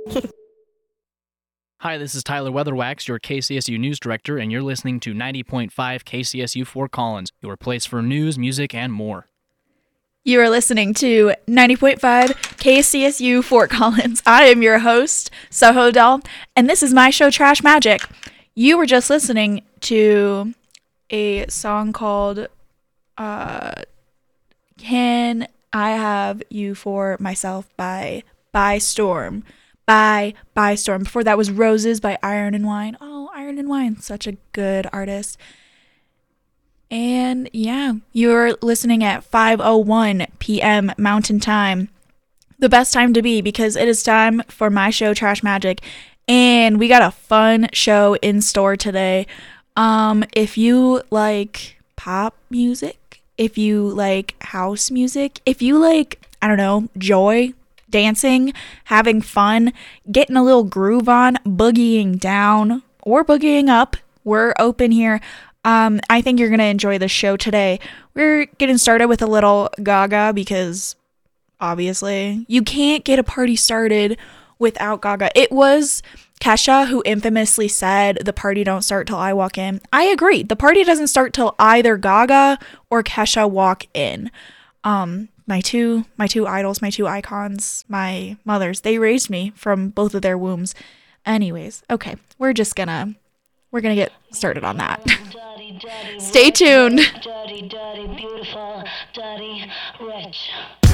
Hi, this is Tyler Weatherwax, your KCSU News Director, and you're listening to 90.5 KCSU Fort Collins, your place for news, music, and more. You are listening to 90.5 KCSU Fort Collins. I am your host, Soho Doll, and this is my show, Trash Magic. You were just listening to a song called Can I Have You For Myself by Storm. By Storm. Before that was Roses by Iron and Wine. Oh, Iron and Wine, such a good artist. And yeah, you're listening at 5:01 p.m. Mountain Time. The best time to be, because it is time for my show, Trash Magic. And we got a fun show in store today. If you like pop music, if you like house music, if you like, I don't know, joy, dancing, having fun, getting a little groove on, boogieing down or boogieing up, we're open here. I think you're going to enjoy the show today. We're getting started with a little Gaga because obviously you can't get a party started without Gaga. It was Kesha who infamously said the party don't start till I walk in. I agree. The party doesn't start till either Gaga or Kesha walk in. My two idols, my two icons, my mothers, they raised me from both of their wombs. Anyways, okay, we're gonna get started on that. Stay tuned. Dirty, dirty, beautiful, dirty, rich.